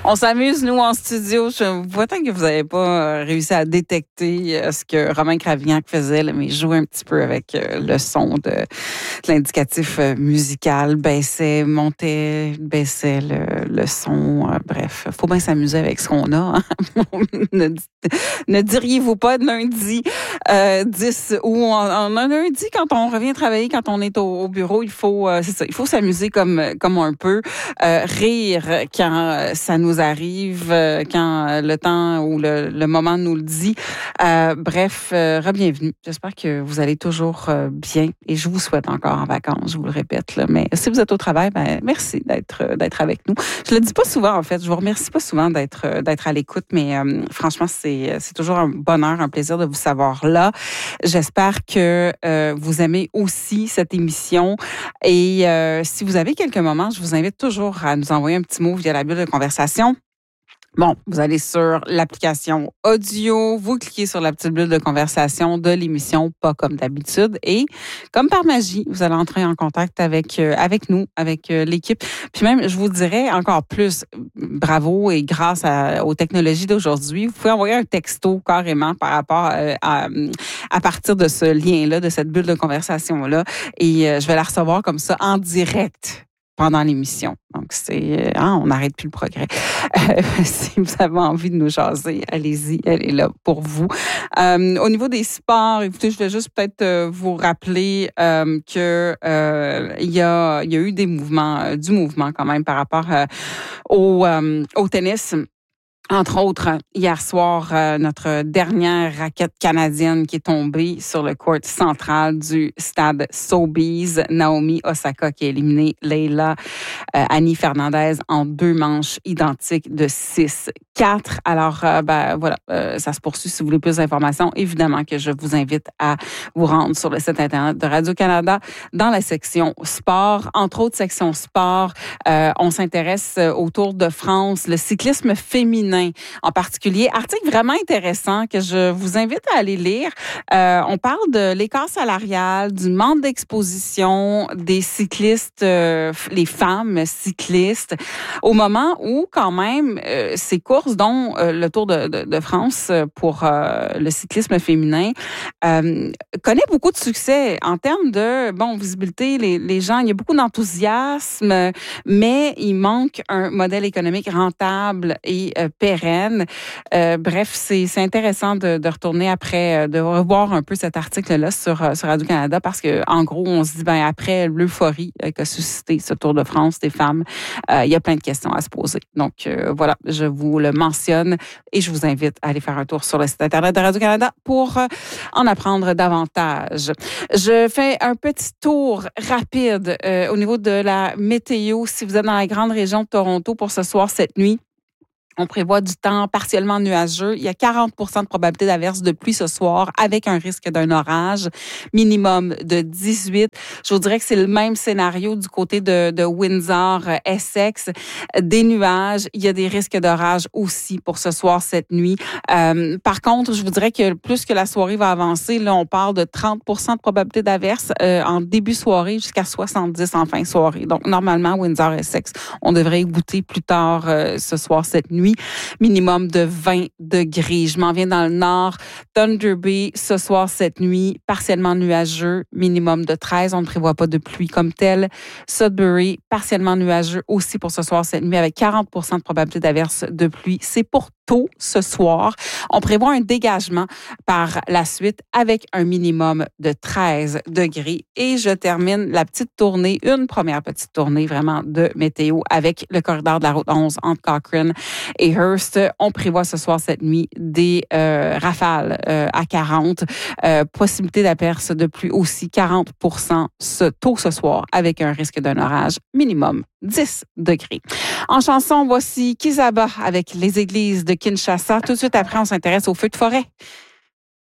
On s'amuse, nous, en studio. Je vois tant que vous n'avez pas réussi à détecter ce que Romain Cravignac faisait, là, mais jouer un petit peu avec le son de l'indicatif musical, baissait, montait, baissait le son. Bref, faut bien s'amuser avec ce qu'on a. Hein? ne diriez-vous pas de lundi 10 ou un lundi quand on revient travailler, quand on est au bureau, il faut c'est ça, il faut s'amuser comme un peu, rire quand ça nous arrive, quand le temps ou le moment nous le dit. Bref, re-bienvenue. J'espère que vous allez toujours bien et je vous souhaite encore en vacances, je vous le répète. Là. Mais si vous êtes au travail, merci d'être avec nous. Je le dis pas souvent, en fait. Je vous remercie pas souvent d'être à l'écoute, mais franchement, c'est toujours un bonheur, un plaisir de vous savoir là. J'espère que vous aimez aussi cette émission et si vous avez quelques moments, je vous invite toujours à nous envoyer un petit mot via la bulle de conversation. Bon, vous allez sur l'application audio, vous cliquez sur la petite bulle de conversation de l'émission Pas comme d'habitude et comme par magie, vous allez entrer en contact avec nous, avec l'équipe. Puis même, je vous dirais encore plus, bravo et grâce aux technologies d'aujourd'hui, vous pouvez envoyer un texto carrément par rapport à partir de ce lien-là, de cette bulle de conversation-là et je vais la recevoir comme ça en direct pendant l'émission. Donc, on n'arrête plus le progrès. Si vous avez envie de nous jaser, allez-y, elle est là pour vous. Au niveau des sports, écoutez, je vais juste peut-être vous rappeler que il y a eu du mouvement quand même par rapport au tennis. Entre autres, hier soir, notre dernière raquette canadienne qui est tombée sur le court central du stade Sobeys, Naomi Osaka, qui a éliminé Leylah Annie Fernandez en 2 manches identiques de 6-4. Alors, voilà, ça se poursuit. Si vous voulez plus d'informations, évidemment que je vous invite à vous rendre sur le site Internet de Radio-Canada dans la section sport. Entre autres sections sport, on s'intéresse au Tour de France, le cyclisme féminin en particulier. Article vraiment intéressant que je vous invite à aller lire. On parle de l'écart salarial, du manque d'exposition des cyclistes, les femmes cyclistes, au moment où quand même ces courses, dont le Tour de France pour le cyclisme féminin, connaît beaucoup de succès en termes de visibilité. Les gens, il y a beaucoup d'enthousiasme, mais il manque un modèle économique rentable et pérenne. Bref, c'est intéressant de retourner après, de revoir un peu cet article-là sur Radio-Canada parce que en gros, on se dit, après l'euphorie qu'a suscité ce Tour de France des femmes, il y a plein de questions à se poser. Donc, voilà, je vous le mentionne et je vous invite à aller faire un tour sur le site Internet de Radio-Canada pour en apprendre davantage. Je fais un petit tour rapide au niveau de la météo. Si vous êtes dans la grande région de Toronto pour ce soir, cette nuit, on prévoit du temps partiellement nuageux. Il y a 40 % de probabilité d'averse de pluie ce soir avec un risque d'un orage minimum de 18. Je vous dirais que c'est le même scénario du côté de Windsor, Essex. Des nuages. Il y a des risques d'orage aussi pour ce soir, cette nuit. Par contre, je vous dirais que plus que la soirée va avancer, là, on parle de 30 % de probabilité d'averse en début soirée jusqu'à 70 en fin de soirée. Donc, normalement, Windsor, Essex, on devrait y goûter plus tard ce soir, cette nuit. Minimum de 20 degrés. Je m'en viens dans le nord. Thunder Bay, ce soir, cette nuit, partiellement nuageux. Minimum de 13. On ne prévoit pas de pluie comme telle. Sudbury, partiellement nuageux aussi pour ce soir, cette nuit, avec 40 % de probabilité d'averse de pluie. C'est pour tôt ce soir. On prévoit un dégagement par la suite avec un minimum de 13 degrés. Et je termine une première petite tournée vraiment de météo avec le corridor de la route 11 entre Cochrane et Hearst. On prévoit ce soir, cette nuit, des rafales à 40. Possibilité d'averse de pluie aussi 40 % tôt ce soir avec un risque d'un orage minimum 10 degrés. En chanson, voici Kizaba avec les églises de Kinshasa. Tout de suite après, on s'intéresse aux feux de forêt.